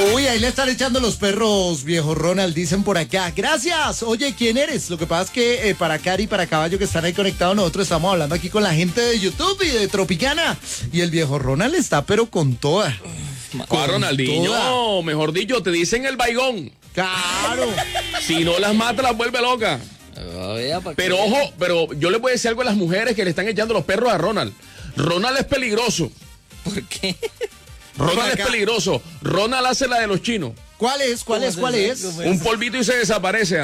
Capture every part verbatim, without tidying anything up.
Uy, ahí le están echando los perros, viejo Ronald, dicen por acá. Gracias. Oye, ¿quién eres? Lo que pasa es que eh, para Cari y para Caballo, que están ahí conectados, nosotros estamos hablando aquí con la gente de YouTube y de Tropicana. Y el viejo Ronald está pero con toda. Con ah, Ronaldinho, toda. Mejor dicho, te dicen el baigón. Claro. Si no las mata, las vuelve loca. Pero ojo, pero yo les voy a decir algo a las mujeres que le están echando los perros a Ronald. Ronald es peligroso. ¿Por qué? Ronald es peligroso. Ronald hace la de los chinos. ¿Cuál es? ¿Cuál es? ¿Cuál es? Un polvito y se desaparece.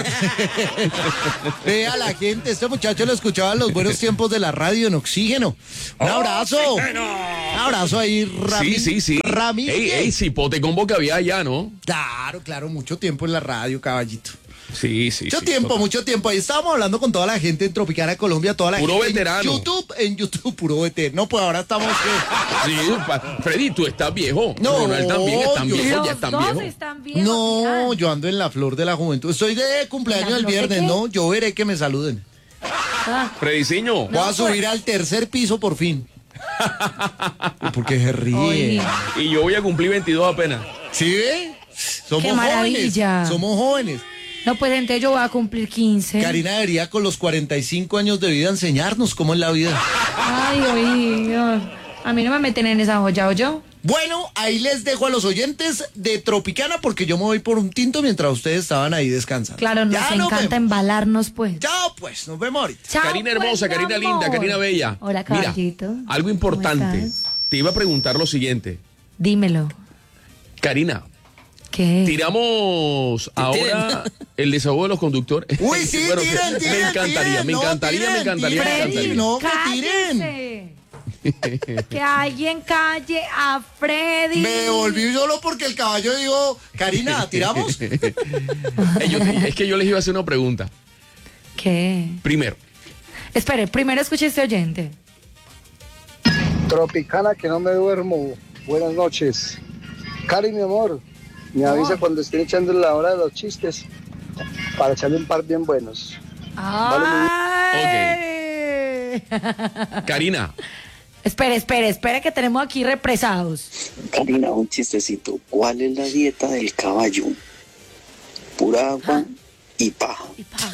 Vea la gente, este muchacho lo escuchaba en los buenos tiempos de la radio en Oxígeno. Un abrazo. Un abrazo ahí, Rami. Sí, sí, sí. Rami. Ey, ey, cipote combo que había allá, ¿no? Claro, claro, mucho tiempo en la radio, caballito. Sí, sí, Mucho sí, tiempo, total. mucho tiempo. Ahí estábamos hablando con toda la gente en Tropicana Colombia, toda la Puro gente veterano. en YouTube, en YouTube, puro veterano. No, pues ahora estamos... Sí, pa- Freddy, tú estás viejo. No, Ronald también están yo- viejos, Los ya están dos viejos. están viejos. No, ya. yo ando en la flor de la juventud. Estoy de cumpleaños ¿La el flor de viernes, qué? ¿no? Yo veré que me saluden. Ah, Frediciño. Voy a pues. subir al tercer piso por fin. Porque se ríe. Oye. Y yo voy a cumplir veintidós apenas. ¿Sí ve? Somos Qué maravilla. jóvenes. Somos jóvenes. no, pues entonces yo voy a cumplir quince. Karina debería con los cuarenta y cinco años de vida enseñarnos cómo es la vida. Ay, oye, a mí no me meten en esa olla, ¿o yo? Bueno, ahí les dejo a los oyentes de Tropicana porque yo me voy por un tinto mientras ustedes estaban ahí descansando. Claro, nos Ya encanta vemos. embalarnos, pues. Chao, pues, nos vemos ahorita. Chao, Karina pues, hermosa, mi Karina amor. linda, Karina bella. Hola, Mira, caballito. algo ¿Cómo importante. estás? Te iba a preguntar lo siguiente. Dímelo. Karina, ¿Qué? tiramos ahora el desahogo de los conductores. Uy, sí, Bueno, tiren, me tiren, encantaría, tiren, me no, encantaría, tiren, me encantaría, me tiren, encantaría. no, que tiren. ¡Cállese! Que alguien calle a Freddy. Me volví solo porque el caballo dijo, Karina, ¿tiramos? Eh, yo- es que yo les iba a hacer una pregunta. ¿Qué? Primero, Espere, primero escuche este oyente. Tropicana, que no me duermo. Buenas noches. Cari, mi amor, me avisa cuando estén echando la hora de los chistes para echarle un par bien buenos. Ay. Karina, Espere, espere, espere que tenemos aquí represados. Karina, un chistecito. ¿Cuál es la dieta del caballo? Pura agua y paja. Y paga.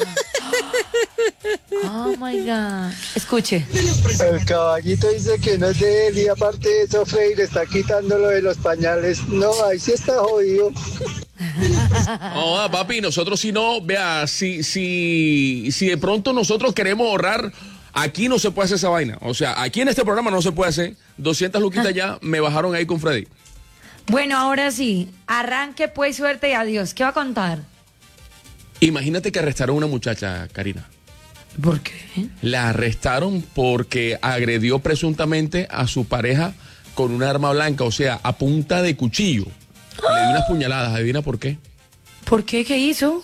Oh my God. Escuche. El caballito dice que no es de él y aparte de eso, Freddy le está quitándolo de los pañales. No, ahí sí está jodido. oh, ah, papi, nosotros si no, vea, si, si, si de pronto nosotros queremos ahorrar, aquí no se puede hacer esa vaina. O sea, aquí en este programa no se puede hacer. doscientas luquitas ya me bajaron ahí con Freddy. Bueno, ahora sí. Arranque pues, suerte y adiós. ¿Qué va a contar? Imagínate que arrestaron a una muchacha, Karina. ¿Por qué? La arrestaron porque agredió presuntamente a su pareja con una arma blanca, o sea, a punta de cuchillo. Le dio unas puñaladas, ¿adivina por qué? ¿Por qué? ¿Qué hizo?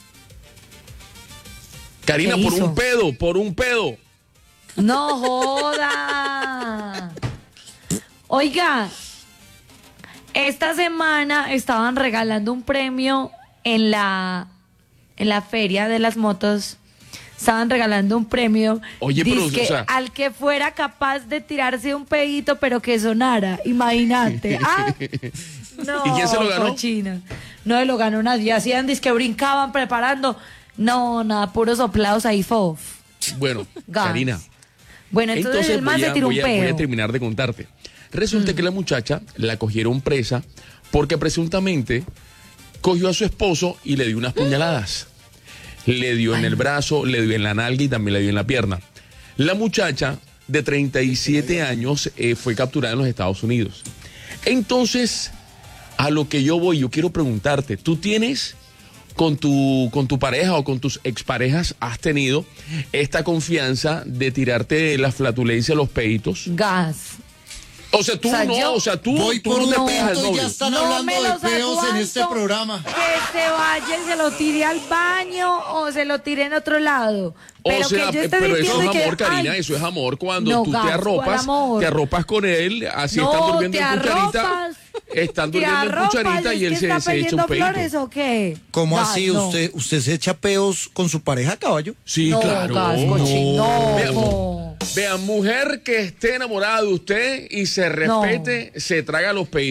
Karina, ¿Qué por hizo? un pedo, por un pedo. No joda. Oiga, esta semana estaban regalando un premio en la en la feria de las motos. Estaban regalando un premio. Oye, pero, dizque o sea- al que fuera capaz de tirarse un pedito, pero que sonara. Imagínate. Ah, no, ¿Y quién se lo ganó? cochina. No lo ganó nadie. Hacían disque brincaban preparando. No, nada, puros soplados ahí, fof. Bueno, Gas. Karina. Bueno, entonces, el man voy, se a, tiró un voy, a, voy a pedo. terminar de contarte. Resulta que la muchacha la cogieron presa porque presuntamente cogió a su esposo y le dio unas puñaladas. Le dio en el brazo, le dio en la nalga y también le dio en la pierna. La muchacha de treinta y siete años eh, fue capturada en los Estados Unidos. Entonces, a lo que yo voy, yo quiero preguntarte, ¿tú tienes con tu, con tu pareja o con tus exparejas, has tenido esta confianza de tirarte la flatulencia, los peitos? Gas. O sea, tú O sea, no, yo o sea, tú, Voy tú por no un te pegas al pito y ya novio. están No hablando me de los peos en este aguanto. programa. Que se vaya y se lo tire al baño o se lo tire en otro lado. Pero O sea, que yo esté pero eso sintiendo es que, amor, Karina, ay, eso es amor cuando no, tú gas, te ¿cuál arropas, amor? te arropas con él, así no, están durmiendo te en cucharita, arropas, están te durmiendo en arropas, cucharita ¿es y él que se, está se echa pidiendo un peito. flores o qué? ¿Cómo Gas, así? no. ¿Usted usted se echa peos con su pareja, caballo? Sí, No, claro. gas, cochín, no, Vean, no. vean, mujer que esté enamorada de usted y se respete, se traga los peitos.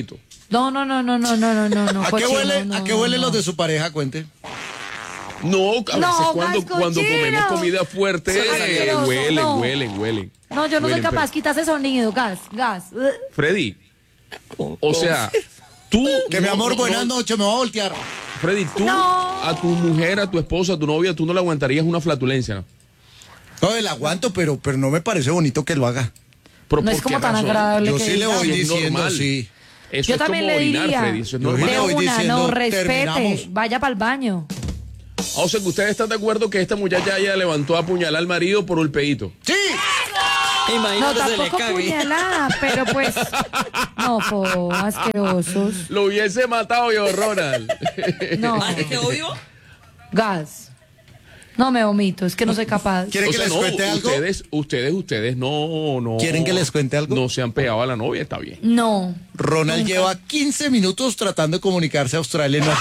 No, no, no, no, no, no, no, no, no. ¿A qué cochino, huele, no, ¿a qué huelen no. los de su pareja? Cuente. No, a veces No, cuando, gas cuando cochino. comemos comida fuerte, Son eh, asquerosos, huelen, no. huelen, huelen. No, yo no soy Huelen, capaz. pero- Quita ese sonido, gas, gas. Freddy, o sea, tú... Que mi no, amor, no, buenas no, noches, me voy a voltear. Freddy, tú No. a tu mujer, a tu esposa, a tu novia, tú no le aguantarías una flatulencia, ¿no? No, el aguanto, pero, pero no me parece bonito que lo haga. ¿Pero No por es como qué tan razón? agradable Yo que sí le diga. voy Es diciendo, normal. sí. Eso Yo es también como le orinar, diría. Freddy, eso es Yo normal. le De voy una, diciendo, no, respete. terminamos. Vaya para el baño. O sea, que ustedes están de acuerdo que esta muchacha ya levantó a apuñalar al marido por un pedito. ¡Sí! No, Imagínate se le tampoco cague. puñalada, pero pues. No, po, asquerosos. Lo hubiese matado yo, Ronald. No. ¿Ah, quedó vivo? Gas. No me vomito, es que no soy capaz. ¿Quieren O que sea, les no, cuente algo? ustedes, ustedes, ustedes no, no. ¿Quieren que les cuente algo? No se han pegado a la novia, está bien. No. Ronald lleva quince minutos tratando de comunicarse a Australia y no ha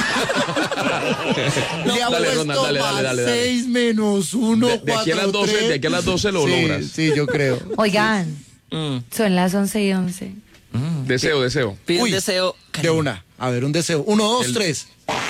podido. Le ha Dale, puesto Ronald, dale, más dale, dale, dale. seis menos uno, De- de aquí a las doce, de aquí a las doce lo sí, logras. Sí, yo creo. Oigan, Mm. son las once y once. Deseo, deseo. Pide Uy, un deseo. De una. A ver, un deseo. Uno, dos, El- tres.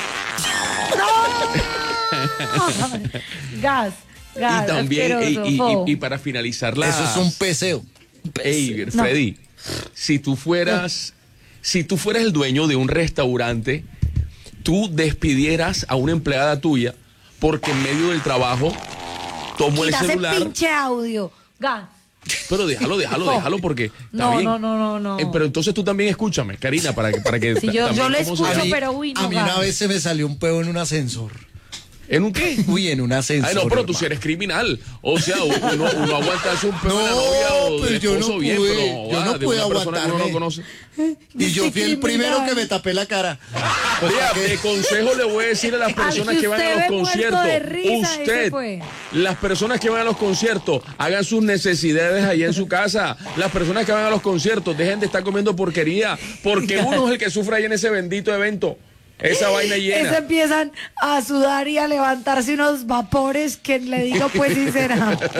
Gas. Gas. Y también, asqueroso, y, y- fo. y- y para finalizar la. Eso es un peseo. Ey, No. Freddy, si tú fueras, si tú fueras el dueño de un restaurante, tú despidieras a una empleada tuya porque en medio del trabajo tomó el Quita ese celular. pinche audio. Gas. Pero déjalo, déjalo, No. déjalo porque está No, bien. no, no, no, no. Eh, pero entonces tú también escúchame, Karina, para que para que Sí, ta- yo- también yo le cómo se escucho, llama. A mí, pero uy, no, a mí una gas. vez se me salió un peo en un ascensor. ¿En un qué? Uy, en un ascensor. Ay, no, pero tú hermano. sí eres criminal. O sea, uno, uno aguantarse un peo de la No, novia o pues del yo no esposo bien, pude, pero yo no ah, de pude una persona que uno no aguantarme. conoce. Y yo fui el primero que me tapé la cara. Pues, Vea, ¿para qué? de consejo le voy a decir a las personas que que van a usted los ve muerto conciertos. de risa, ese Usted, fue. las personas que van a los conciertos, hagan sus necesidades allá en su casa. Las personas que van a los conciertos, dejen de estar comiendo porquería, porque uno es el que sufre ahí en ese bendito evento. Esa vaina Eso llena. empiezan a sudar y a levantarse unos vapores que le digo pues sinceramente.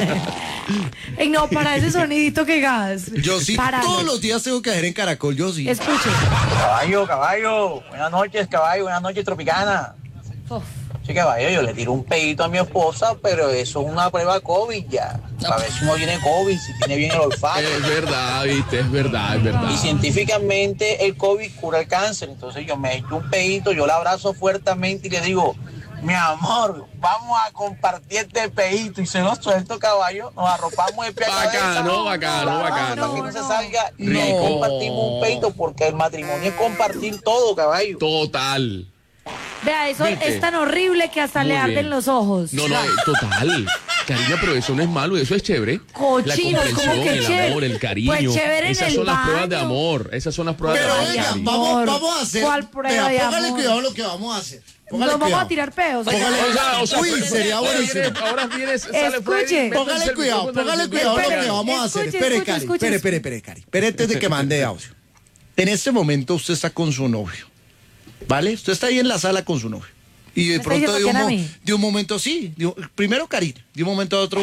Ey, no, para ese sonidito que gas. Yo sí, Páralo. todos los días tengo que hacer en Caracol, yo sí. Escuche. Caballo, caballo. Buenas noches, caballo. Buenas noches, Tropicana. Uf. Sí, caballo, yo le tiro un pedito a mi esposa, pero eso es una prueba COVID ya. A ver si uno tiene COVID, si tiene bien el olfato. Es verdad, viste, es verdad, es verdad. Y científicamente el COVID cura el cáncer. Entonces yo me echo un pedito, yo la abrazo fuertemente y le digo, mi amor, vamos a compartir este pedito. Y se lo suelto, caballo, nos arropamos de pie a cabeza. Bacano, bacano, La bacano. hasta que no se salga y Rico. no compartimos un pedito porque el matrimonio es compartir todo, caballo. Total. Vea, eso ¿Viste? es tan horrible que hasta Muy le arden bien. los ojos. No, no, eh, total. Karina, pero eso no es malo, eso es chévere. Cochino, la ¿cómo comprensión, que el chévere? amor, el cariño. Pues chévere en Esas el son las pruebas de baño. amor. Esas son las pruebas Pero de amor. venga, amor. vamos, vamos a hacer. ¿Cuál prueba Vea, de póngale amor? cuidado lo que vamos a hacer. Póngale Nos vamos cuidado. a tirar peos. Póngale- O sea, o sea, Uy, pero- sería ahora buenísimo. viene- Ahora viene, sale Escuche. Freddy, métanse Póngale el cuidado, micrófono póngale en el cuidado lo micrófono. que vamos a hacer. Escuche, Espere, escuche, Cari, escuche. espere, espere, espere, Cari. Espere antes de que mande audio. En este momento usted está con su novio, ¿vale? Usted está ahí en la sala con su novio. Y de ¿Me está pronto de diciendo un, que era mo- a mí? de un momento, sí, de un- primero Karina, de un momento a otro,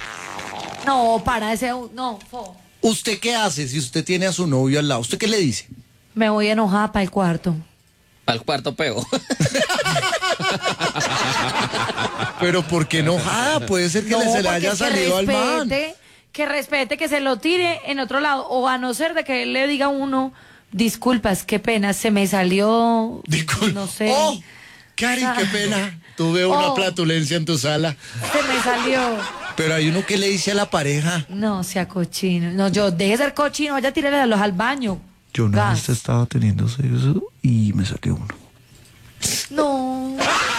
No, para ese. No, fo. ¿usted qué hace si usted tiene a su novio al lado? ¿Usted qué le dice? Me voy enojada para el cuarto. Al cuarto peo. Pero ¿por qué enojada? Puede ser que No, le se le porque haya que salido al man. respete, que respete, que se lo tire en otro lado. O a no ser de que él le diga a uno, disculpas, qué pena, se me salió. Disculpa. No sé. Oh, Cari, qué pena. Tuve una Oh. flatulencia en tu sala. Se me salió. Pero hay uno que le dice a la pareja. No, sea cochino. No, yo, deje de ser cochino, vaya a tirarle a los al baño. Yo una Gas. vez estaba teniendo sexo y me salió uno. No.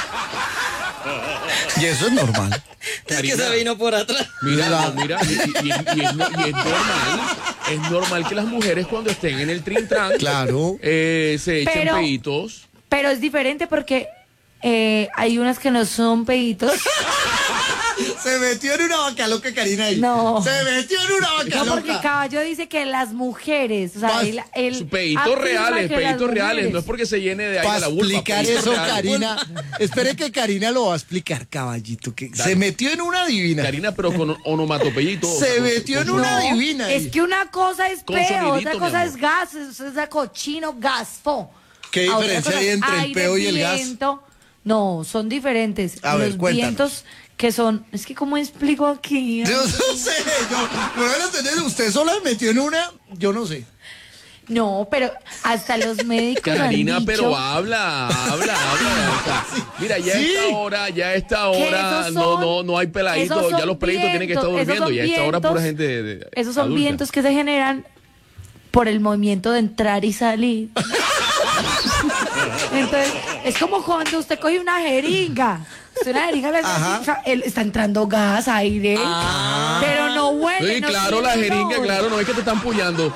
Y eso es normal. Es que se vino por atrás. Mira, La- no, mira, y, y- y es, no- y es normal, es normal que las mujeres cuando estén en el trintran, Claro. eh, se echen Pero- peitos. Pero es diferente porque eh, hay unas que no son peditos. Se metió en una vaca loca, Karina. Ahí. No. Se metió en una vaca No, loca. porque Caballo dice que las mujeres, o sea, Pas- él, él Peitos afirma reales, que las peitos reales. mujeres- No es porque se llene de aire Para la vulva. explicar peitos eso, reales. Karina. Espere que Karina lo va a explicar, caballito. Que Dale. se metió en una divina. Karina, pero con onomatopeya y todo. Se o sea, metió en con- una No, divina. es ahí. que una cosa es Con peo, sonidito, otra mi cosa amor. es gas, eso es a cochino, gasfo. ¿Qué A otra diferencia cosa hay es entre el aire, peo y el gas? viento. No, son diferentes. A ver, Los cuéntanos. vientos que son, es que cómo explico aquí. Yo no sé, yo no van a entender. Usted sola se metió en una, yo no sé. No, pero hasta los médicos han Karina, dicho pero habla, habla, habla. O sea, mira, ya a Sí. esta hora, ya a esta que hora, esos no, son- no, no hay peladitos, esos ya son los pelitos tienen que estar vientos, esos durmiendo, son ya a esta hora vientos- pura gente de, de- esos son adulta. vientos que se generan por el movimiento de entrar y salir. Entonces, es como cuando usted coge una jeringa. Usted una jeringa le Ajá. o sea, él está entrando gas, aire, pero no huele. Sí, no claro, la tiene jeringa, olor. claro, no es que te están pullando.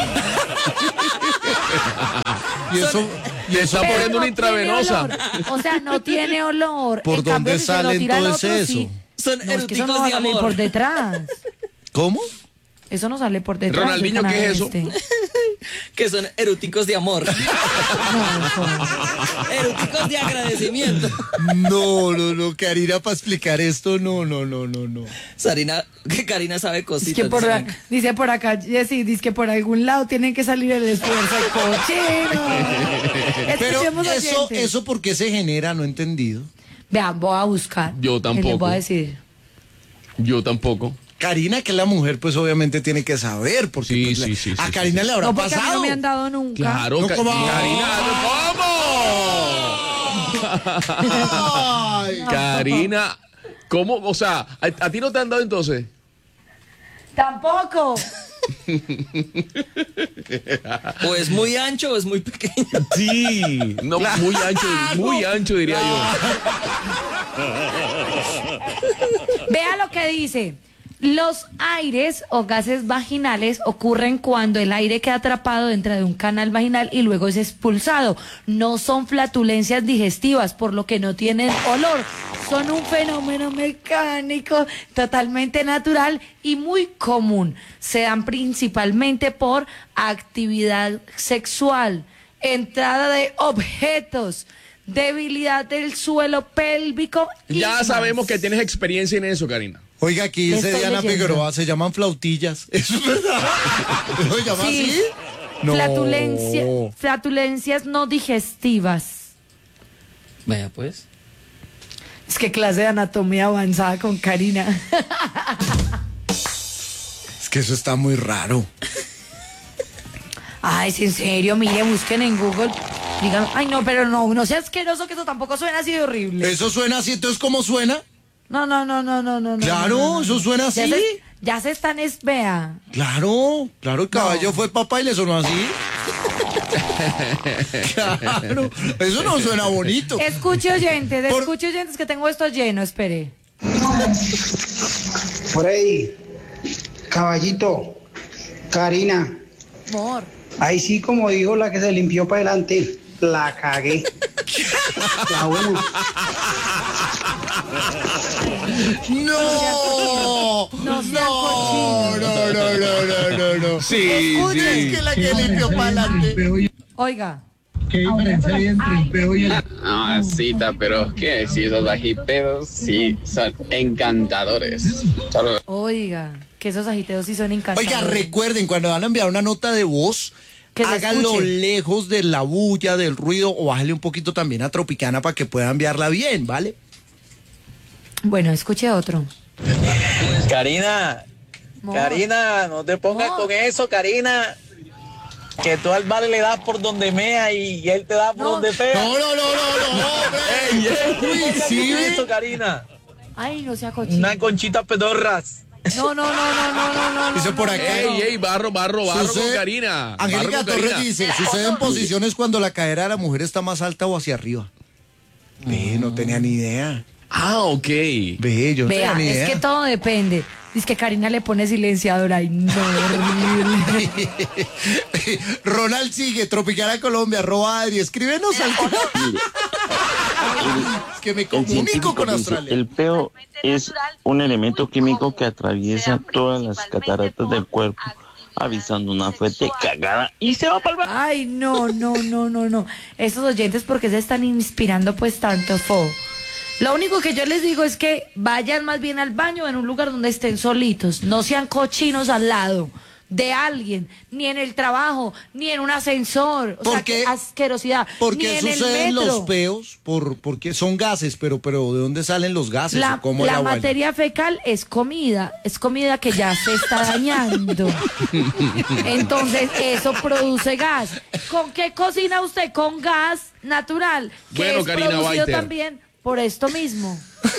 Y eso, y Te eso están Pero poniendo una no tiene intravenosa. olor. O sea, no tiene olor. ¿Por En cambio, dónde si se lo sale tira al entonces otro, eso? sí. Son No, es que eso no eruticos va a de salir amor. por detrás. ¿Cómo? Eso no sale por detrás. Ronaldinho, el ¿qué es canal eso? este. Que son eruticos de amor. Eruticos de agradecimiento. No, no, no, Karina, para explicar esto, no, no, no, no, no. Sarina, que Karina sabe Es cositas. que por, dicen. dice por acá, Jessy, dice que por algún lado tienen que salir el esfuerzo de cochino. Pero Escuchemos eso, oyentes. eso ¿por qué se genera? No he entendido. Vean, voy a buscar. Yo Y les tampoco. voy a decir. Yo tampoco. Karina, que es la mujer, pues obviamente tiene que saber, porque Sí, pues, sí, la- sí, a sí, Karina sí. le habrá No, porque a mí pasado. no me han dado nunca. Claro, No, Ka- ¿cómo? Karina, ¿cómo? Ay, Karina, ¿cómo? O sea, ¿a, a ti no te han dado entonces? Tampoco. O es muy ancho o es muy pequeño. Sí, no, muy ancho, muy ancho diría yo. Vea lo que dice. Los aires o gases vaginales ocurren cuando el aire queda atrapado dentro de un canal vaginal y luego es expulsado. No son flatulencias digestivas, por lo que no tienen olor. Son un fenómeno mecánico totalmente natural y muy común. Se dan principalmente por actividad sexual, entrada de objetos, debilidad del suelo pélvico. y Ya más. sabemos que tienes experiencia en eso, Karina. Oiga, aquí Le dice estoy Diana leyendo. Figueroa, se llaman flautillas. ¿Eso es verdad? ¿Lo llama Sí. así? No. Flatulencia- flatulencias no digestivas. Vea pues. Es que clase de anatomía avanzada con Karina. Es que eso está muy raro. Ay, es en serio, mire, busquen en Google. Digan, ay, no, pero no, no sea asqueroso, que eso tampoco suena así de horrible. ¿Eso suena así? Entonces, ¿cómo suena? No, no, no, no, no, no. no, Claro, no, no, no. eso suena Ya así. se, ya se están, es, vea. Claro, claro, el caballo fue papá y le sonó así. Claro, eso no suena bonito. Escuche oyentes, Por- escuche oyentes que tengo esto lleno, espere. Por ahí, caballito, Karina, Amor. ahí sí como dijo la que se limpió para adelante, la cagué. La buena. No, No sea no, cochino. no, no, no, no, no, no. Sí, Escucha, sí. es que la que limpió para adelante. Oiga. ¿Qué diferencia hay entre el peo y el... Mamacita, pero ¿qué? Si esos ajipedos sí son encantadores. Solo Oiga, que esos agiteos sí son encantadores. Oiga, recuerden, cuando van a enviar una nota de voz, Que se háganlo escuche. lejos de la bulla, del ruido, o bájale un poquito también a Tropicana para que pueda enviarla bien, ¿vale? Bueno, escuche otro. Karina, Amor. Karina, no te pongas Amor. con eso, Karina. Que tú al vale le das por donde mea y, y él te da por No. donde fea. No, no, no, no, no, hombre. Ey, ey, Uy, no te sí, pongas con ve. eso, Karina. Ay, no sea cochino. Una conchita pedorras. No, no, no, no, no, no, no. Dice no, por no, acá. no. Ey, ey, barro, barro, barro Sucede- con Karina. Barro Angélica con Torres Karina. dice, suceden posiciones cuando la cadera de la mujer está más alta o hacia arriba. Ve, no tenía ni idea. Ah, ok. Ve, yo no Vea, tenía ni es idea. que todo depende. Dice que Karina le pone silenciador ahí. No, horrible. Ronald sigue, Tropicana Colombia, arroba Adri, escríbenos al... Es que me El comunico científico con dice, Australia. el peo es un elemento químico que atraviesa todas las cataratas del cuerpo, avisando una fuerte cagada y se va para el baño. Ay, no, no, no, no, no. Esos oyentes, ¿por qué se están inspirando pues tanto, Fo? Lo único que yo les digo es que vayan más bien al baño en un lugar donde estén solitos. No sean cochinos al lado de alguien, ni en el trabajo, ni en un ascensor. O ¿Por sea, qué? qué asquerosidad. ¿Por Ni qué en el suceden metro. los peos? Por, porque son gases, pero, pero ¿de dónde salen los gases? La, ¿O cómo la la vaina? materia fecal es comida, es comida que ya se está dañando. Entonces eso produce gas. ¿Con qué cocina usted? Con gas natural, que Bueno, es Karina producido Baiter. también por esto mismo.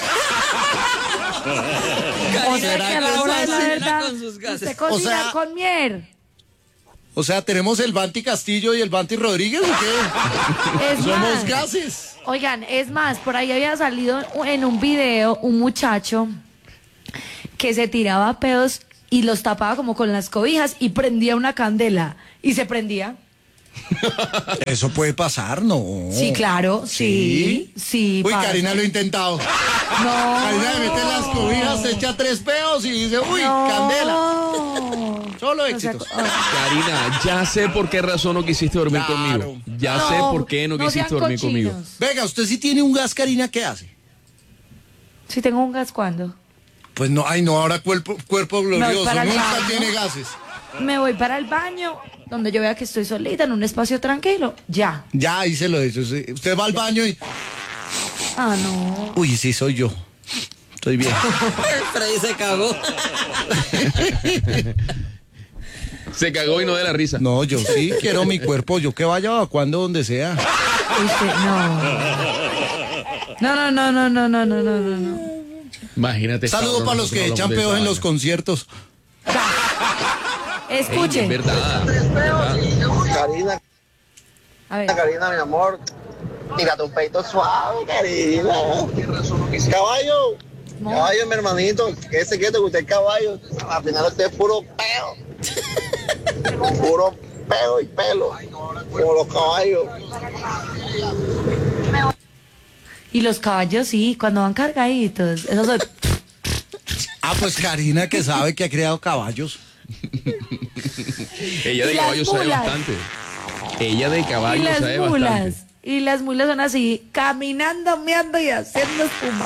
O sea Karina, que a la hora de la Karina verdad, con sus gases. usted cocina O sea- con miel. O sea, ¿tenemos el Banti Castillo y el Banti Rodríguez o qué? Es Somos más, gases. Oigan, es más, por ahí había salido en un video un muchacho que se tiraba pedos y los tapaba como con las cobijas y prendía una candela. ¿Y se prendía? Eso puede pasar, ¿no? Sí, claro, sí, sí. Uy, pasa. Karina lo ha intentado. No. Karina le mete las cobijas, se echa tres peos y dice, uy, No. candela. Solo O sea, éxitos. oh, Karina, ya sé por qué razón no quisiste dormir Claro. conmigo. Ya no, sé por qué no, no quisiste sean dormir conmigo. cochinos. Venga, usted sí tiene un gas, Karina, ¿qué hace? Si tengo un gas, ¿cuándo? Pues no, ay, no, ahora cuerpo, cuerpo glorioso, para el nunca baño. tiene gases. Me voy para el baño, donde yo vea que estoy solita, en un espacio tranquilo. Ya. Ya, ahí se lo he dicho. sí. Usted va al baño y, Ah, no. uy, sí, soy yo. Estoy bien. Freddy se cagó. Se cagó y no de la risa. No, yo sí quiero mi cuerpo, yo que vaya evacuando donde sea. Usted, no. No, no, no, no, no, no, no, no, no, no. Imagínate. Saludos cabrón, para los que nosotros echan hablamos de peos esa en los vaina. conciertos. Ey, Escuche. es verdad. ¿verdad? Karina, A ver. Karina, mi amor. Tírate un peito suave, Karina. Caballo. No. Caballo, mi hermanito. Quédese quieto que usted es caballo. Al final usted es puro peo. Puro peo y pelo. Como los caballos. Y los caballos, sí, cuando van cargaditos. Eso soy... Ah, pues Karina que sabe que ha criado caballos. Ella de Y las caballo sabe mulas. bastante. Ella de Y caballo las sabe mulas. bastante. Y las mulas son así, caminando, meando y haciendo espuma.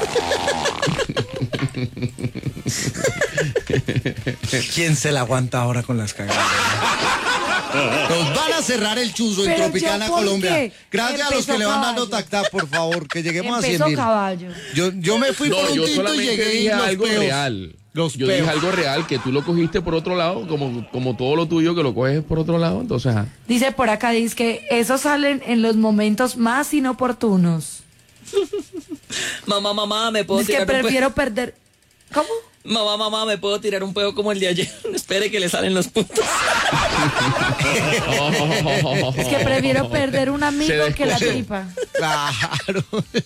¿Quién se la aguanta ahora con las cagadas? Nos van a cerrar el chuzo en Pero Tropicana, yo, ¿por Colombia. qué? Gracias a los Empezó que le van caballo. dando tacta, por favor, que lleguemos a cien Empezó mil. caballo. Yo, yo me fui No, por un yo tinto y solamente llegué y dije los algo peos. real. Los yo peos. dije algo real, que tú lo cogiste por otro lado, como, como todo lo tuyo que lo coges por otro lado, entonces, ajá. Dice por acá, dice que esos salen en los momentos más inoportunos. Mamá, mamá, me puedo Es que tirar un pedo. prefiero perder... ¿Cómo? Mamá, mamá, me puedo tirar un pedo como el de ayer. Espere que le salen los puntos. Es que prefiero perder un amigo Se que la descoció. tripa. Claro.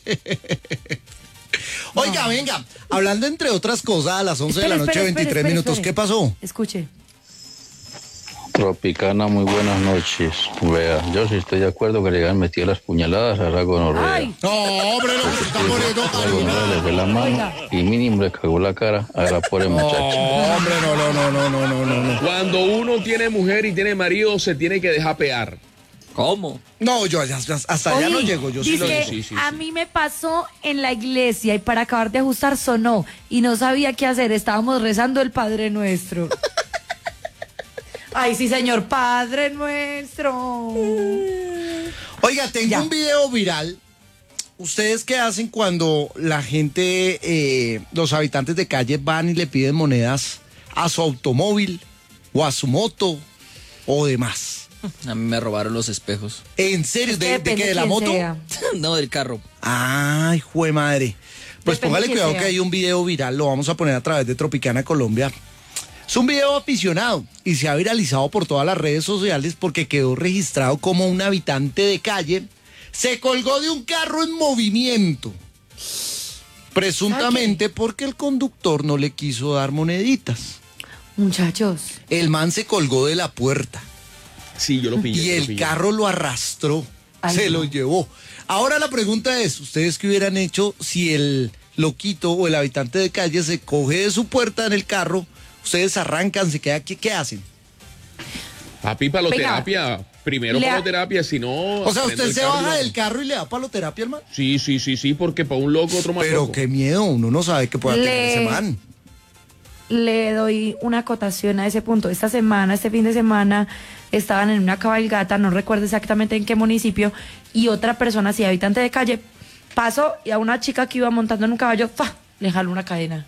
Oiga, venga, hablando entre otras cosas a las once de la Espere, noche, espere, espere, veintitrés espere, minutos, espere. ¿qué pasó? Escuche. Tropicana, muy buenas noches. Vea, yo sí estoy de acuerdo que le hayan metido las puñaladas a Rago Norrea. Ay, No, hombre, lo que está poniendo Rago Norrea Karina. le fue la mano Oiga. y mínimo le cagó la cara a la pobre No, muchacha. hombre, no, no, no, no, no, no, no, no. Cuando uno tiene mujer y tiene marido, se tiene que dejar pegar. ¿Cómo? No, yo ya- ya- hasta allá oye, no llego, yo sí lo dice, digo. sí, sí, a sí. mí me pasó en la iglesia y para acabar de ajustar sonó y no sabía qué hacer, estábamos rezando el Padre Nuestro. Ay, sí, señor, Padre Nuestro. Oiga, tengo Ya. un video viral. ¿Ustedes qué hacen cuando la gente, eh, los habitantes de calle van y le piden monedas a su automóvil o a su moto o demás? A mí me robaron los espejos. ¿En serio? Es que ¿De, de depende qué? ¿De la quién moto? sea. No, del carro. Ay, jue madre. Pues Depende póngale quién cuidado sea. que hay un video viral, lo vamos a poner a través de Tropicana Colombia. Es un video aficionado y se ha viralizado por todas las redes sociales porque quedó registrado como un habitante de calle se colgó de un carro en movimiento. Presuntamente porque el conductor no le quiso dar moneditas. Muchachos, El man se colgó de la puerta Sí, yo lo pillé. y yo lo el pillé. carro lo arrastró Ay, se no. lo llevó. Ahora la pregunta es, ¿ustedes qué hubieran hecho si el loquito o el habitante de calle se coge de su puerta en el carro, ustedes arrancan, se queda aquí, ¿qué hacen? Papi, paloterapia. Primero Le ha- paloterapia, si no... O sea, prendo usted el se carro y baja lo- del carro y le da paloterapia, hermano. Sí, sí, sí, sí, porque para un loco otro más Pero loco. qué miedo, uno no sabe qué pueda Le- tener ese man. Le doy una acotación a ese punto. Esta semana, este fin de semana, estaban en una cabalgata, no recuerdo exactamente en qué municipio, y otra persona, así habitante de calle, pasó y a una chica que iba montando en un caballo, ¡fa!, le jaló una cadena.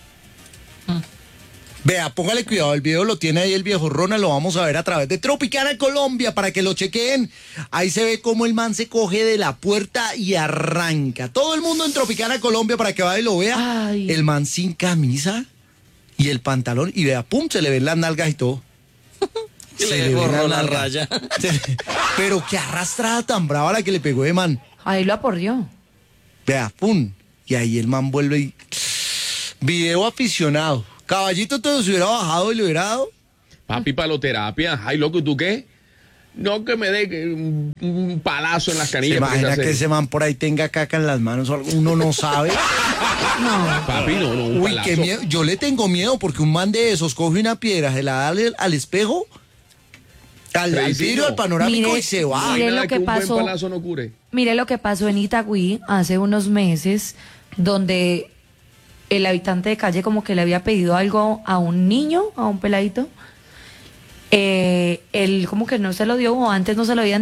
Vea, póngale cuidado, el video lo tiene ahí el viejo Ronald, lo vamos a ver a través de Tropicana Colombia para que lo chequeen. Ahí se ve cómo el man se coge de la puerta y arranca. Todo el mundo en Tropicana Colombia para que vaya y lo vea. Ay. El man sin camisa y el pantalón y vea, pum, se le ven las nalgas y todo. Que Se le ven borró las la nalgas. raya. Se- Pero qué arrastrada tan brava la que le pegó de man. Ahí lo aporrió. Vea, pum. Y ahí el man vuelve y... Video aficionado. Caballito todo se hubiera bajado y le hubiera dado. Papi, paloterapia. Ay, loco, ¿y tú qué? No que me dé que un, un palazo en las ¿Se canillas. porque imagina se que hace- ese man por ahí tenga caca en las manos o algo? Uno no sabe. Papi, no, no, un Uy, palazo. qué miedo. Yo le tengo miedo porque un man de esos coge una piedra, se la da al, al espejo, al, al Felicito. vidrio, al panorámico Mire, y se va. mire Nada lo que un pasó. buen palazo no cure. Mire lo que pasó en Itagüí hace unos meses, donde el habitante de calle como que le había pedido algo a un niño, a un peladito. Eh, él como que no se lo dio o antes no se lo habían